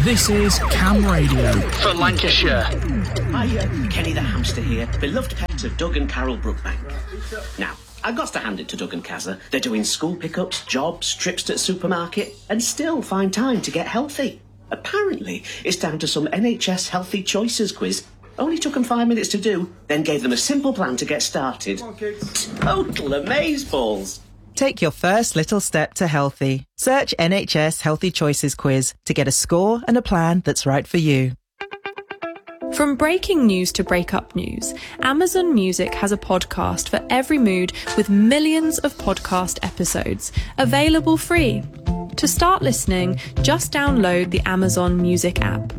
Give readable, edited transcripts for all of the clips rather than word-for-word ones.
This is Cam Radio for Lancashire. Hi, Kenny the hamster here, beloved pet of Doug and Carol Brookbank. Now, I've got to hand it to Doug and Kazza. They're doing school pickups, jobs, trips to the supermarket, and still find time to get healthy. Apparently, it's down to some NHS Healthy Choices quiz. Only took them 5 minutes to do, then gave them a simple plan to get started. Total amazeballs. Take your first little step to healthy. Search NHS Healthy Choices quiz to get a score and a plan that's right for you. From breaking news to breakup news, Amazon Music has a podcast for every mood with millions of podcast episodes, available free. To start listening, just download the Amazon Music app.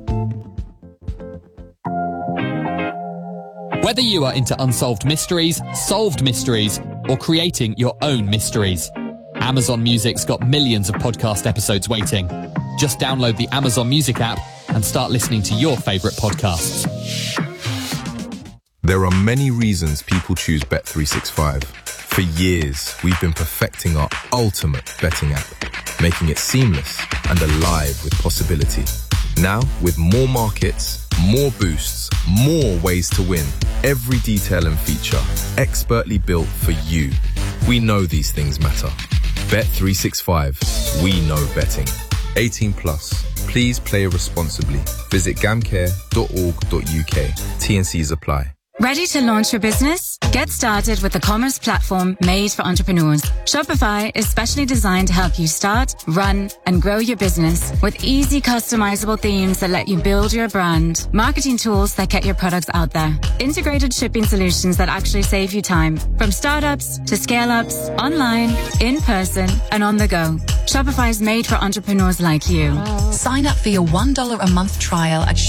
Whether you are into unsolved mysteries, solved mysteries, or creating your own mysteries, Amazon Music's got millions of podcast episodes waiting. Just download the Amazon Music app and start listening to your favourite podcasts. There are many reasons people choose Bet365. For years, we've been perfecting our ultimate betting app, making it seamless and alive with possibility. Now, with more markets, more boosts, more ways to win, every detail and feature expertly built for you. We know these things matter. Bet365. We know betting. 18 plus. Please play responsibly. Visit gamcare.org.uk. T&Cs apply. Ready to launch your business? Get started with the commerce platform made for entrepreneurs. Shopify is specially designed to help you start, run, and grow your business with easy customizable themes that let you build your brand, marketing tools that get your products out there, integrated shipping solutions that actually save you time, from startups to scale-ups, online, in person, and on the go. Shopify is made for entrepreneurs like you. Sign up for your $1 a month trial at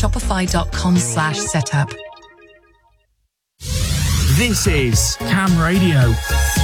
shopify.com/setup. This is Cam Radio.